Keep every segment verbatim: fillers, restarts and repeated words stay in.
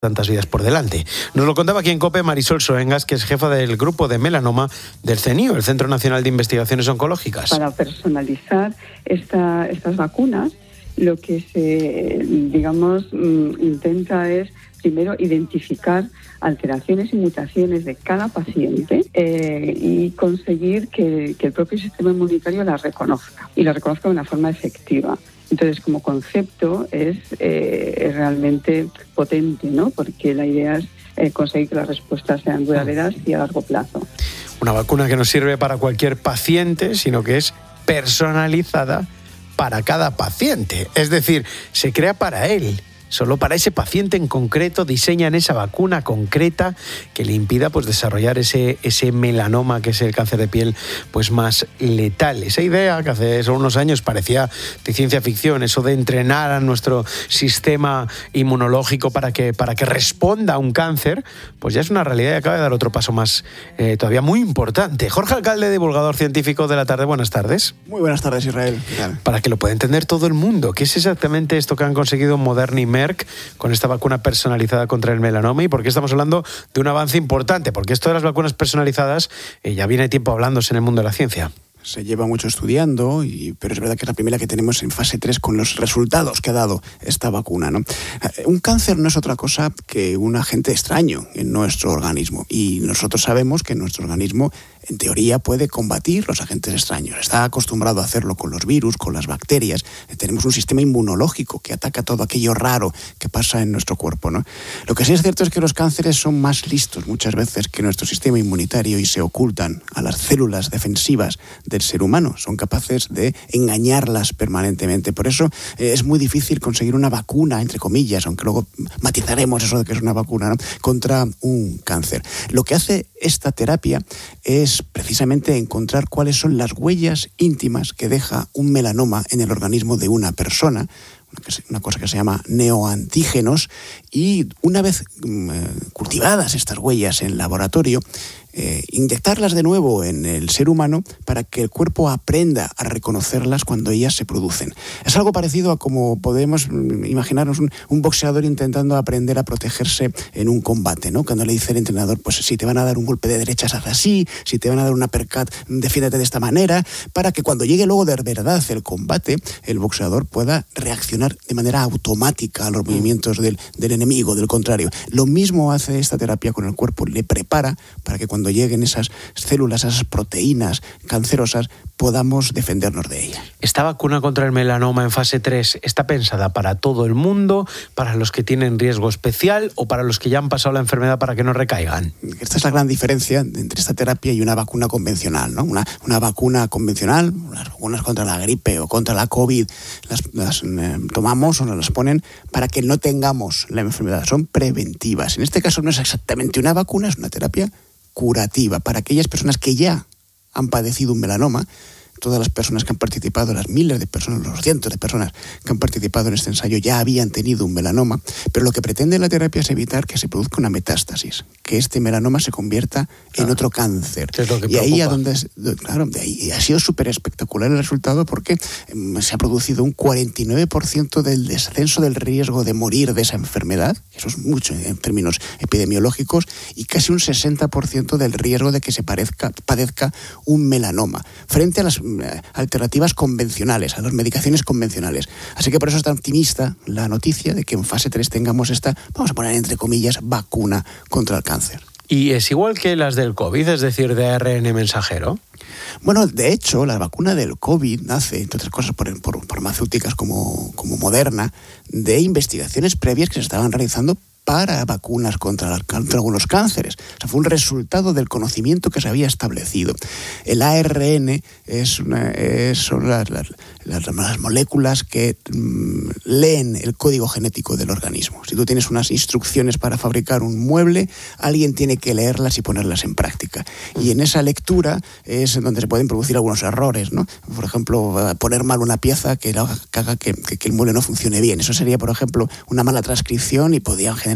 tantas vidas por delante. Nos lo contaba aquí en COPE Marisol Soengas, que es jefa del grupo de melanoma del CENIO, el Centro Nacional de Investigaciones Oncológicas. Para personalizar esta, estas vacunas, lo que se, digamos, intenta es primero identificar alteraciones y mutaciones de cada paciente eh, y conseguir que, que el propio sistema inmunitario las reconozca y las reconozca de una forma efectiva. Entonces, como concepto es, eh, es realmente potente, ¿no? Porque la idea es eh, conseguir que las respuestas sean duraderas y a largo plazo. Una vacuna que no sirve para cualquier paciente, sino que es personalizada para cada paciente. Es decir, se crea para él. Solo para ese paciente en concreto diseñan esa vacuna concreta que le impida pues, desarrollar ese, ese melanoma, que es el cáncer de piel pues, más letal. Esa idea que hace solo unos años parecía de ciencia ficción, eso de entrenar a nuestro sistema inmunológico para que, para que responda a un cáncer, pues ya es una realidad y acaba de dar otro paso más eh, todavía muy importante. Jorge Alcalde, divulgador científico de La Tarde, buenas tardes. Muy buenas tardes, Israel. ¿Qué tal? Para que lo pueda entender todo el mundo, ¿qué es exactamente esto que han conseguido Moderna y Merck con esta vacuna personalizada contra el melanoma? ¿Y por qué estamos hablando de un avance importante? Porque esto de las vacunas personalizadas eh, ya viene tiempo hablándose en el mundo de la ciencia. Se lleva mucho estudiando, y, pero es verdad que es la primera que tenemos en fase tres con los resultados que ha dado esta vacuna, ¿no? Un cáncer no es otra cosa que un agente extraño en nuestro organismo, y nosotros sabemos que nuestro organismo en teoría puede combatir los agentes extraños. Está acostumbrado a hacerlo con los virus, con las bacterias. Tenemos un sistema inmunológico que ataca todo aquello raro que pasa en nuestro cuerpo, ¿no? Lo que sí es cierto es que los cánceres son más listos muchas veces que nuestro sistema inmunitario y se ocultan a las células defensivas del ser humano. Son capaces de engañarlas permanentemente. Por eso eh, es muy difícil conseguir una vacuna, entre comillas, aunque luego matizaremos eso de que es una vacuna, ¿no?, contra un cáncer. Lo que hace esta terapia es precisamente encontrar cuáles son las huellas íntimas que deja un melanoma en el organismo de una persona, una cosa que se llama neoantígenos, y una vez eh, cultivadas estas huellas en laboratorio, eh, inyectarlas de nuevo en el ser humano para que el cuerpo aprenda a reconocerlas cuando ellas se producen. Es algo parecido a como podemos imaginarnos un, un boxeador intentando aprender a protegerse en un combate, ¿no? Cuando le dice el entrenador, pues si te van a dar un golpe de derechas, haz así, si te van a dar un uppercut, defiéndete de esta manera, para que cuando llegue luego de verdad el combate, el boxeador pueda reaccionar de manera automática a los movimientos del, del enemigo, del contrario. Lo mismo hace esta terapia con el cuerpo, le prepara para que cuando lleguen esas células, esas proteínas cancerosas, podamos defendernos de ellas. ¿Esta vacuna contra el melanoma en fase tres está pensada para todo el mundo, para los que tienen riesgo especial o para los que ya han pasado la enfermedad para que no recaigan? Esta es la gran diferencia entre esta terapia y una vacuna convencional, ¿no? Una, una vacuna convencional, las vacunas contra la gripe o contra la COVID, las, las eh, tomamos o nos las ponen para que no tengamos la enfermedad. Son preventivas. En este caso no es exactamente una vacuna, es una terapia curativa para aquellas personas que ya han padecido un melanoma. Todas las personas que han participado, las miles de personas, los cientos de personas que han participado en este ensayo ya habían tenido un melanoma, pero lo que pretende la terapia es evitar que se produzca una metástasis, que este melanoma se convierta claro. en otro cáncer. Es lo que y preocupa. ahí a donde, claro, de ahí ha sido súper espectacular el resultado porque se ha producido un cuarenta y nueve por ciento del descenso del riesgo de morir de esa enfermedad, eso es mucho en términos epidemiológicos, y casi un sesenta por ciento del riesgo de que se parezca, padezca un melanoma, frente a las alternativas convencionales, a las medicaciones convencionales. Así que por eso es tan optimista la noticia de que en fase tres tengamos esta, vamos a poner entre comillas, vacuna contra el cáncer. ¿Y es igual que las del COVID, es decir, de A R N mensajero? Bueno, de hecho, la vacuna del COVID nace, entre otras cosas, por, por farmacéuticas como, como Moderna, de investigaciones previas que se estaban realizando para vacunas contra, contra algunos cánceres. O sea, fue un resultado del conocimiento que se había establecido. El A R N es una, es, son las, las, las, las moléculas que mmm, leen el código genético del organismo. Si tú tienes unas instrucciones para fabricar un mueble, alguien tiene que leerlas y ponerlas en práctica. Y en esa lectura es donde se pueden producir algunos errores, ¿no? Por ejemplo, poner mal una pieza que haga que, que, que el mueble no funcione bien. Eso sería, por ejemplo, una mala transcripción y podían generar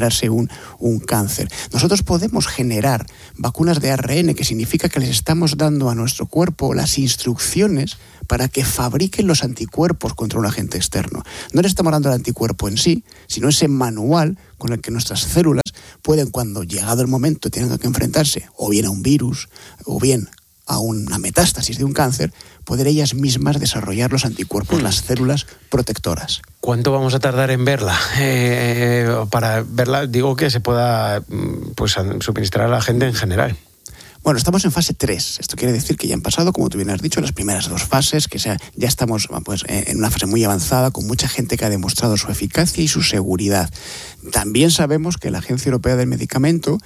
generarse un, un cáncer. Nosotros podemos generar vacunas de A R N, que significa que les estamos dando a nuestro cuerpo las instrucciones para que fabriquen los anticuerpos contra un agente externo. No le estamos dando el anticuerpo en sí, sino ese manual con el que nuestras células pueden, cuando llegado el momento, tengan que enfrentarse o bien a un virus o bien a una metástasis de un cáncer, poder ellas mismas desarrollar los anticuerpos, las células protectoras. ¿Cuánto vamos a tardar en verla? Eh, para verla, digo que se pueda pues, suministrar a la gente en general. Bueno, estamos en fase tres. Esto quiere decir que ya han pasado, como tú bien has dicho, las primeras dos fases, que sea, ya estamos pues, en una fase muy avanzada, con mucha gente que ha demostrado su eficacia y su seguridad. También sabemos que la Agencia Europea del Medicamento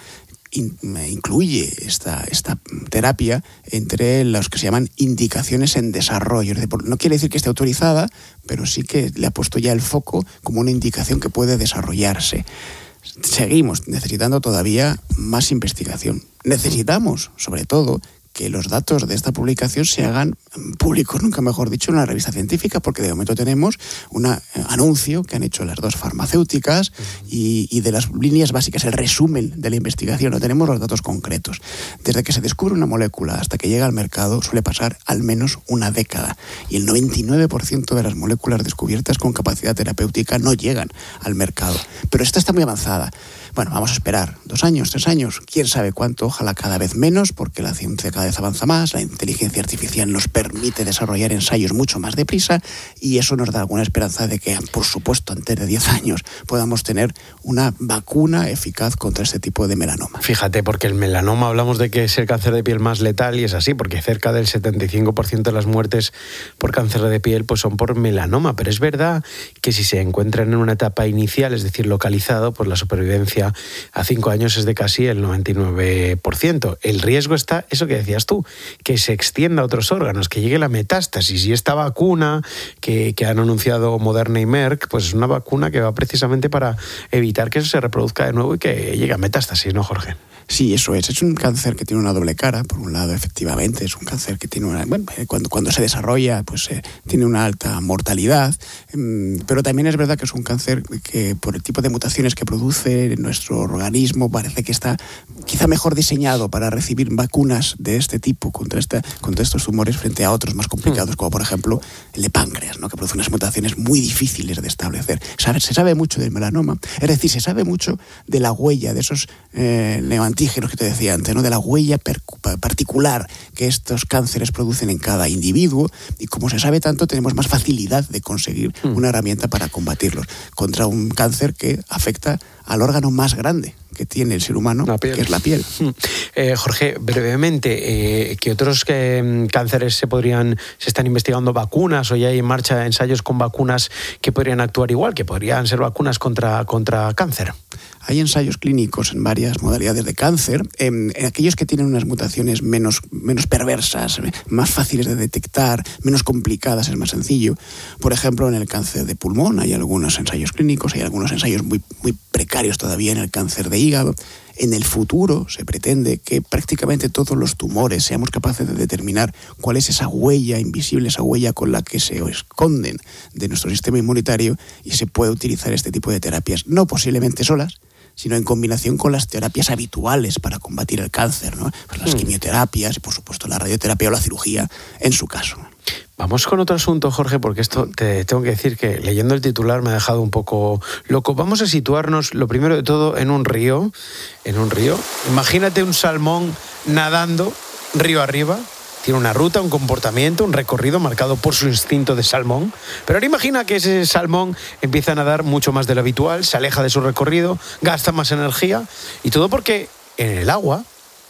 incluye esta, esta terapia entre los que se llaman indicaciones en desarrollo. No quiere decir que esté autorizada, pero sí que le ha puesto ya el foco como una indicación que puede desarrollarse. Seguimos necesitando todavía más investigación. Necesitamos, sobre todo, que los datos de esta publicación se hagan públicos, nunca mejor dicho, en una revista científica, porque de momento tenemos un eh, anuncio que han hecho las dos farmacéuticas y, y de las líneas básicas, el resumen de la investigación, no tenemos los datos concretos. Desde que se descubre una molécula hasta que llega al mercado suele pasar al menos una década, y el noventa y nueve por ciento de las moléculas descubiertas con capacidad terapéutica no llegan al mercado. Pero esta está muy avanzada. Bueno, vamos a esperar dos años, tres años, quién sabe cuánto, ojalá cada vez menos, porque la ciencia cada vez avanza más, la inteligencia artificial nos permite desarrollar ensayos mucho más deprisa y eso nos da alguna esperanza de que, por supuesto, antes de diez años podamos tener una vacuna eficaz contra este tipo de melanoma. Fíjate, porque el melanoma hablamos de que es el cáncer de piel más letal y es así, porque cerca del setenta y cinco por ciento de las muertes por cáncer de piel pues son por melanoma, pero es verdad que si se encuentran en una etapa inicial, es decir, localizado, pues la supervivencia a cinco años es de casi el noventa y nueve por ciento. El riesgo está, eso que decías tú, que se extienda a otros órganos, que llegue la metástasis. Y esta vacuna que, que han anunciado Moderna y Merck, pues es una vacuna que va precisamente para evitar que eso se reproduzca de nuevo y que llegue a metástasis, ¿no, Jorge? Sí, eso es. Es un cáncer que tiene una doble cara. Por un lado, efectivamente, es un cáncer que tiene una... Bueno, cuando, cuando se desarrolla, pues eh, tiene una alta mortalidad. Eh, pero también es verdad que es un cáncer que, por el tipo de mutaciones que produce en nuestro organismo, parece que está quizá mejor diseñado para recibir vacunas de este tipo contra, esta, contra estos tumores frente a otros más complicados, como por ejemplo el de páncreas, ¿no? Que produce unas mutaciones muy difíciles de establecer. ¿Sabe? Se sabe mucho del melanoma. Es decir, se sabe mucho de la huella, de esos eh, neoantígenos que te decía antes, ¿no? De la huella per- particular que estos cánceres producen en cada individuo, y como se sabe tanto, tenemos más facilidad de conseguir mm. una herramienta para combatirlos contra un cáncer que afecta al órgano más grande que tiene el ser humano, que es la piel. Eh, Jorge, brevemente, eh, ¿qué otros eh, cánceres se podrían, se están investigando vacunas o ya hay en marcha ensayos con vacunas que podrían actuar igual, que podrían ser vacunas contra, contra cáncer? Hay ensayos clínicos en varias modalidades de cáncer, en, en aquellos que tienen unas mutaciones menos, menos perversas, más fáciles de detectar, menos complicadas, es más sencillo. Por ejemplo, en el cáncer de pulmón hay algunos ensayos clínicos, hay algunos ensayos muy, muy precarios todavía en el cáncer de hígado. En el futuro se pretende que prácticamente todos los tumores seamos capaces de determinar cuál es esa huella invisible, esa huella con la que se esconden de nuestro sistema inmunitario, y se puede utilizar este tipo de terapias, no posiblemente solas, sino en combinación con las terapias habituales para combatir el cáncer, ¿no? Pues las quimioterapias y, por supuesto, la radioterapia o la cirugía en su caso. Vamos con otro asunto, Jorge, porque esto te tengo que decir que leyendo el titular me ha dejado un poco loco. Vamos a situarnos, lo primero de todo, en un río. En un río. Imagínate un salmón nadando río arriba. Tiene una ruta, un comportamiento, un recorrido marcado por su instinto de salmón. Pero ahora imagina que ese salmón empieza a nadar mucho más de lo habitual, se aleja de su recorrido, gasta más energía, y todo porque en el agua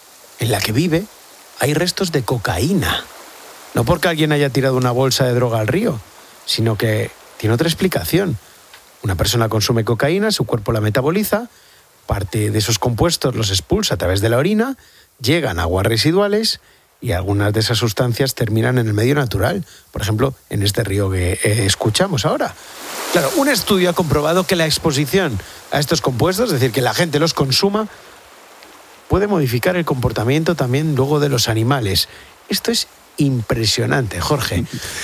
en la que vive hay restos de cocaína. No porque alguien haya tirado una bolsa de droga al río, sino que tiene otra explicación. Una persona consume cocaína, su cuerpo la metaboliza, parte de esos compuestos los expulsa a través de la orina, llegan a aguas residuales y algunas de esas sustancias terminan en el medio natural. Por ejemplo, en este río que eh, escuchamos ahora. Claro, un estudio ha comprobado que la exposición a estos compuestos, es decir, que la gente los consuma, puede modificar el comportamiento también luego de los animales. Esto es impresionante, Jorge.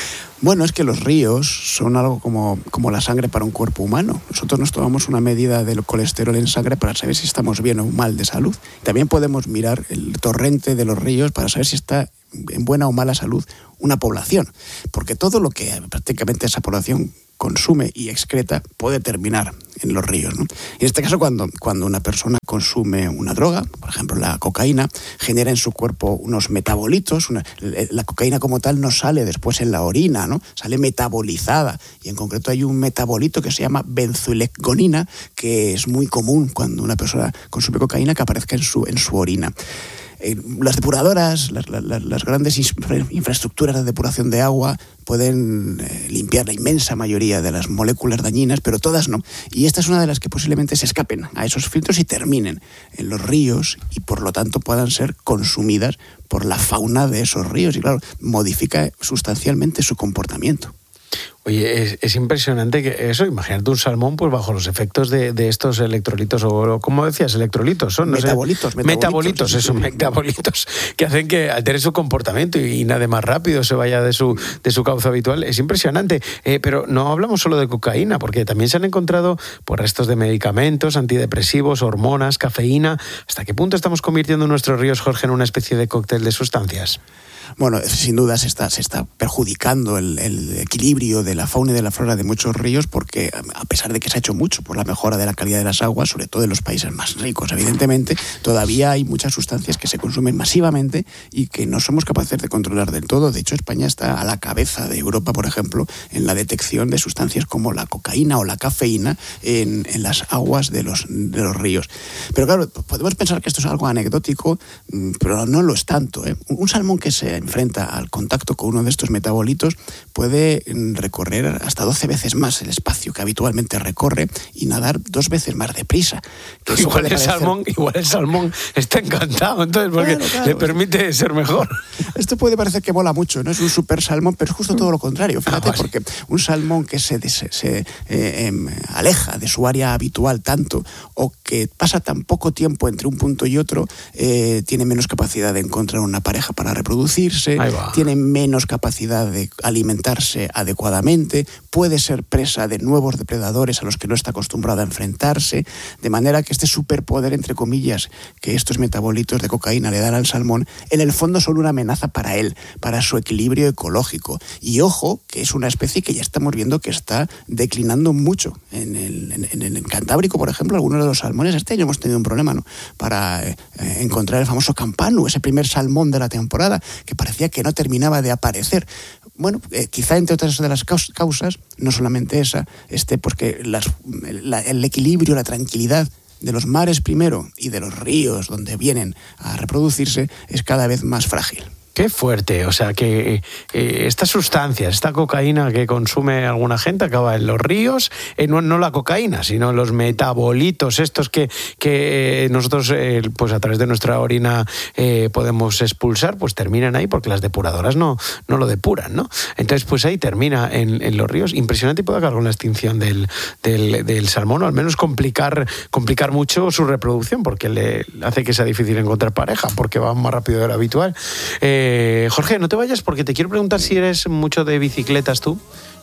Bueno, es que los ríos son algo como, como la sangre para un cuerpo humano. Nosotros nos tomamos una medida del colesterol en sangre para saber si estamos bien o mal de salud. También podemos mirar el torrente de los ríos para saber si está en buena o mala salud una población. Porque todo lo que prácticamente esa población consume y excreta puede terminar en los ríos, ¿no? En este caso, cuando, cuando una persona consume una droga, por ejemplo la cocaína, genera en su cuerpo unos metabolitos. Una, la cocaína como tal no sale después en la orina, ¿no? Sale metabolizada, y en concreto hay un metabolito que se llama benzoilecgonina, que es muy común cuando una persona consume cocaína que aparezca en su, en su orina. Eh, las depuradoras, las, las, las grandes infraestructuras de depuración de agua pueden eh, limpiar la inmensa mayoría de las moléculas dañinas, pero todas no. Y esta es una de las que posiblemente se escapen a esos filtros y terminen en los ríos y por lo tanto puedan ser consumidas por la fauna de esos ríos. Y claro, modifica sustancialmente su comportamiento. Oye, es, es impresionante que eso, imagínate un salmón pues bajo los efectos de, de estos electrolitos, o como decías, electrolitos, son no metabolitos, sé, metabolitos, metabolitos, sí, esos sí. metabolitos que hacen que altere su comportamiento y, y nade más rápido, se vaya de su, de su cauce habitual. Es impresionante, eh, pero no hablamos solo de cocaína, porque también se han encontrado pues, restos de medicamentos, antidepresivos, hormonas, cafeína. ¿Hasta qué punto estamos convirtiendo nuestros ríos, Jorge, en una especie de cóctel de sustancias? Bueno, sin duda se está, se está perjudicando el, el equilibrio de la fauna y de la flora de muchos ríos, porque a pesar de que se ha hecho mucho por la mejora de la calidad de las aguas, sobre todo en los países más ricos, evidentemente, todavía hay muchas sustancias que se consumen masivamente y que no somos capaces de controlar del todo. De hecho, España está a la cabeza de Europa, por ejemplo, en la detección de sustancias como la cocaína o la cafeína en, en las aguas de los, de los ríos. Pero claro, podemos pensar que esto es algo anecdótico, pero no lo es tanto, ¿eh? Un salmón que se enfrenta al contacto con uno de estos metabolitos puede recorrer hasta doce veces más el espacio que habitualmente recorre y nadar dos veces más deprisa. Que igual, el parecer... salmón, igual el salmón está encantado, entonces, porque bueno, claro, le permite ser mejor. Esto puede parecer que mola mucho, no es un super salmón, pero es justo todo lo contrario. Fíjate, ah, vale. Porque un salmón que se, se, se eh, eh, aleja de su área habitual tanto, o que pasa tan poco tiempo entre un punto y otro, eh, tiene menos capacidad de encontrar una pareja para reproducir, tiene menos capacidad de alimentarse adecuadamente, puede ser presa de nuevos depredadores a los que no está acostumbrado a enfrentarse, de manera que este superpoder, entre comillas, que estos metabolitos de cocaína le dan al salmón, en el fondo son una amenaza para él, para su equilibrio ecológico. Y ojo, que es una especie que ya estamos viendo que está declinando mucho. En el, en, en el Cantábrico, por ejemplo, algunos de los salmones, este año hemos tenido un problema, ¿no?, para eh, encontrar el famoso campanu, ese primer salmón de la temporada, que parecía que no terminaba de aparecer. Bueno, eh, quizá entre otras de las causas, no solamente esa, esté porque las, la, el equilibrio, la tranquilidad de los mares primero y de los ríos donde vienen a reproducirse es cada vez más frágil. Qué fuerte, o sea que eh, estas sustancias, esta cocaína que consume alguna gente acaba en los ríos, eh, no, no la cocaína, sino los metabolitos estos que, que nosotros eh, pues a través de nuestra orina eh, podemos expulsar, pues terminan ahí porque las depuradoras no, no lo depuran, ¿no? Entonces pues ahí termina en, en los ríos. Impresionante, y puede acabar con la extinción del, del, del salmón, o al menos complicar, complicar mucho su reproducción, porque le hace que sea difícil encontrar pareja, porque va más rápido de lo habitual. Eh, Eh, Jorge, no te vayas porque te quiero preguntar si eres mucho de bicicletas tú.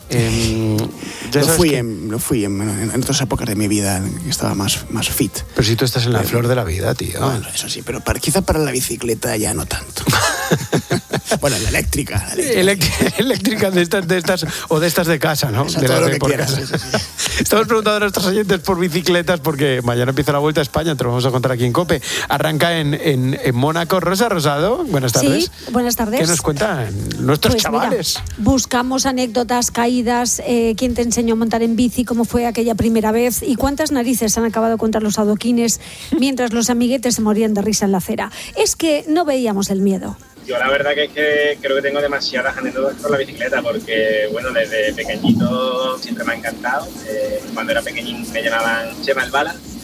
Eh, ya lo fui, que... en, lo fui en, en, en otras épocas de mi vida, estaba más, más fit. Pero si tú estás en la pero, flor de la vida, tío. Bueno, eso sí, pero para, quizá para la bicicleta ya no tanto. Bueno, la eléctrica. La eléctrica, eléctrica de, estas, de estas, o de estas de casa, ¿no? Esa, de todo las lo de que por quieras, casa. sí, sí. Estamos preguntando a nuestros oyentes por bicicletas porque mañana empieza la Vuelta a España, te lo vamos a contar aquí en COPE. Arranca en, en, en Mónaco. Rosa Rosado, buenas tardes. Sí, buenas tardes. ¿Qué nos cuentan nuestros pues chavales? Mira, buscamos anécdotas, caídas, eh, quién te enseñó a montar en bici, cómo fue aquella primera vez y cuántas narices han acabado contra los adoquines mientras los amiguetes se morían de risa en la acera. Es que no veíamos el miedo. Yo la verdad que es que creo que tengo demasiadas anécdotas con la bicicleta porque, bueno, desde pequeñito siempre me ha encantado. Eh, cuando era pequeñín me llamaban Chema el Bala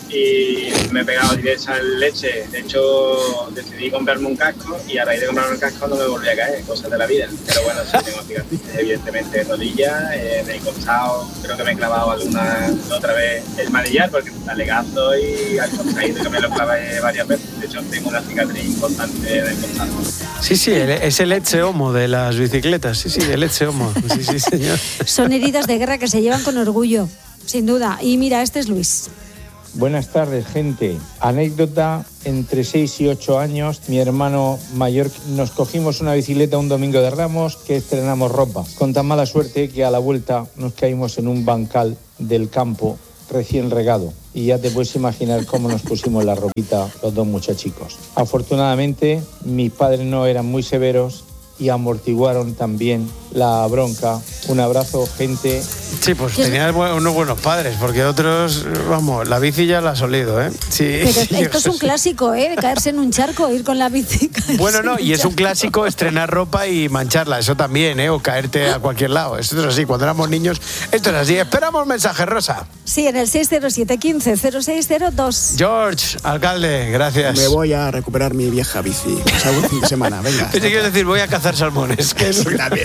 y me he pegado directa en leche. De hecho, decidí comprarme un casco y a raíz de comprarme un casco no me volví a caer, cosas de la vida. Pero bueno, sí tengo cicatrices, evidentemente, en rodillas, eh, me he costado, creo que me he clavado alguna otra vez el manillar, porque está legazo y al costadito que me lo clavé varias veces. De hecho, tengo una cicatriz importante en el costado. Sí, sí, es el Ecce Homo de las bicicletas. Sí, sí, el Ecce Homo. Sí, sí, señor. Son heridas de guerra que se llevan con orgullo, sin duda. Y mira, este es Luis. Buenas tardes, gente. Anécdota, entre seis y ocho años, mi hermano mayor nos cogimos una bicicleta un domingo de Ramos que estrenamos ropa. Con tan mala suerte que a la vuelta nos caímos en un bancal del campo recién regado. Y ya te puedes imaginar cómo nos pusimos la ropita los dos muchachicos. Afortunadamente, mis padres no eran muy severos y amortiguaron también la bronca. Un abrazo, gente. Sí, pues tenías unos buenos padres, porque otros, vamos, la bici ya la has olido, ¿eh? Sí, Pero sí, esto es un clásico, ¿eh? Caerse en un charco, ir con la bici. Bueno, no, y es un clásico estrenar ropa y mancharla, eso también, ¿eh? O caerte a cualquier lado. Esto es así, cuando éramos niños, esto es así. Esperamos mensaje, Rosa. Sí, en el seis cero siete, uno cinco, cero seis cero dos. George, alcalde, gracias. Me voy a recuperar mi vieja bici. Pasado un fin de semana, venga. Pensé que ibas a decir, voy a cazar salmones, que es también.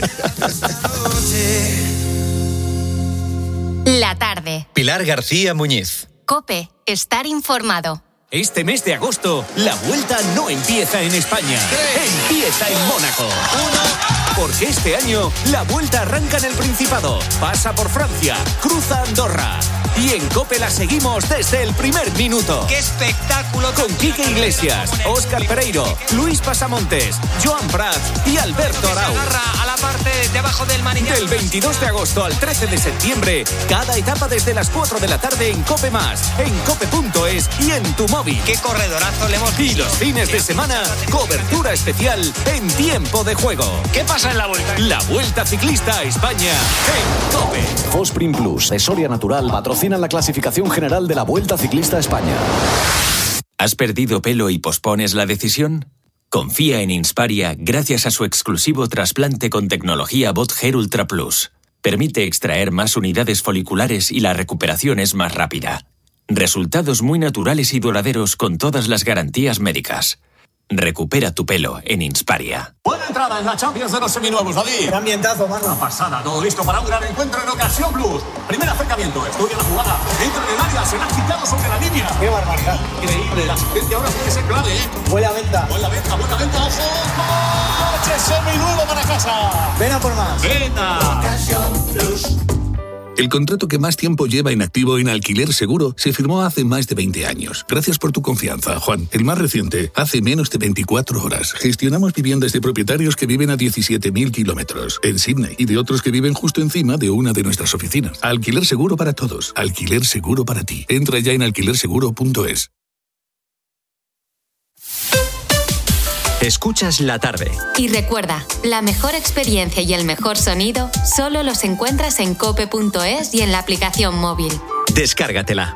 La tarde. Pilar García Muñiz. COPE. Estar informado. Este mes de agosto, la vuelta no empieza en España. Empieza en Mónaco. Porque este año, la vuelta arranca en el Principado, pasa por Francia, cruza Andorra. Y en COPE la seguimos desde el primer minuto. ¡Qué espectáculo! Con Quique Iglesias, Óscar Pereiro, Luis Pasamontes, Joan Prats y Alberto Arau. A la parte de abajo del manillar. Del veintidós de agosto al trece de septiembre, cada etapa desde las cuatro de la tarde en COPE Más, en cope punto es y en tu móvil. ¡Qué corredorazo le hemos visto! Y los fines de semana, cobertura especial en tiempo de juego. ¿Qué pasa en la vuelta? La Vuelta Ciclista a España en COPE. Fosprin Plus, de Soria Natural, patrocina la clasificación general de la Vuelta Ciclista a España. ¿Has perdido pelo y pospones la decisión? Confía en Insparia gracias a su exclusivo trasplante con tecnología Bot Hair Ultra Plus. Permite extraer más unidades foliculares y la recuperación es más rápida. Resultados muy naturales y duraderos con todas las garantías médicas. Recupera tu pelo en Insparia. Buena entrada en la Champions de los seminuevos, David. Gran ambientazo, Marra. Una pasada, todo listo para un gran encuentro en Ocasión Plus. Primer acercamiento, estudia la jugada. Entra en el área, se la ha quitado sobre la línea. Qué barbaridad. Increíble, la asistencia ahora puede ser clave, ¿eh? Buena venta. Buena venta, buena venta, ojo. Coche seminuevo para casa. Ven a por más. Venta. Ocasión Plus. El contrato que más tiempo lleva en activo en Alquiler Seguro se firmó hace más de veinte años. Gracias por tu confianza, Juan. El más reciente, hace menos de veinticuatro horas. Gestionamos viviendas de propietarios que viven a diecisiete mil kilómetros en Sydney y de otros que viven justo encima de una de nuestras oficinas. Alquiler Seguro para todos. Alquiler Seguro para ti. Entra ya en alquiler seguro punto es. Escuchas La Tarde. Y recuerda, la mejor experiencia y el mejor sonido solo los encuentras en cope punto es y en la aplicación móvil. Descárgatela.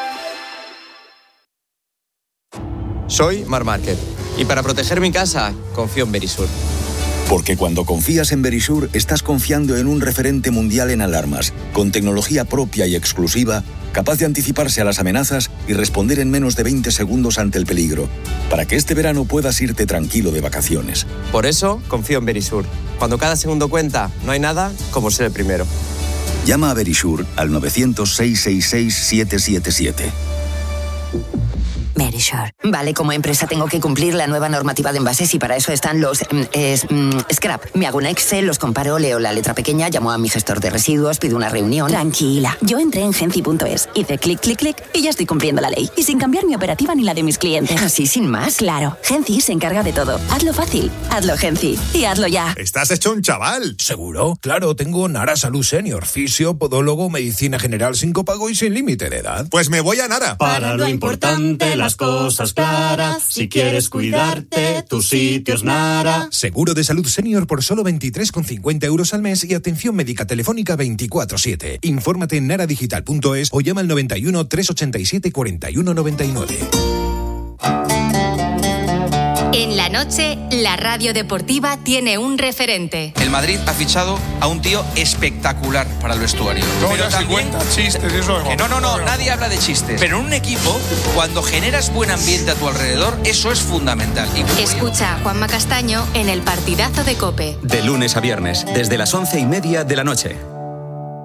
Soy Marc Márquez y para proteger mi casa confío en Verisur. Porque cuando confías en Verisur, estás confiando en un referente mundial en alarmas, con tecnología propia y exclusiva, capaz de anticiparse a las amenazas y responder en menos de veinte segundos ante el peligro, para que este verano puedas irte tranquilo de vacaciones. Por eso, confío en Verisur. Cuando cada segundo cuenta, no hay nada como ser el primero. Llama a Verisur al novecientos, seiscientos sesenta y seis, setecientos setenta y siete. Verisure. Vale, como empresa tengo que cumplir la nueva normativa de envases y para eso están los mm, es, mm, scrap. Me hago un Excel, los comparo, leo la letra pequeña, llamo a mi gestor de residuos, pido una reunión. Tranquila, yo entré en genci punto es, hice clic, clic, clic y ya estoy cumpliendo la ley. Y sin cambiar mi operativa ni la de mis clientes. ¿Así sin más? Claro, Genci se encarga de todo. Hazlo fácil, hazlo Genci y hazlo ya. ¿Estás hecho un chaval? Seguro, claro, tengo Nara Salud Senior, fisio, podólogo, medicina general sin copago y sin límite de edad. Pues me voy a Nara. Para lo importante, las cosas claras. Si quieres cuidarte, tu sitio es Nara. Seguro de salud senior por solo veintitrés con cincuenta euros al mes y atención médica telefónica veinticuatro siete. Infórmate en nara digital punto es o llama al noventa y uno, trescientos ochenta y siete, cuarenta y uno noventa y nueve. En la noche noche, la radio deportiva tiene un referente. El Madrid ha fichado a un tío espectacular para el vestuario. Pero también chistes, eso que no, no, no, nadie habla de chistes. Pero en un equipo, cuando generas buen ambiente a tu alrededor, eso es fundamental. Y... Escucha a Juanma Castaño en El Partidazo de COPE. De lunes a viernes, desde las once y media de la noche.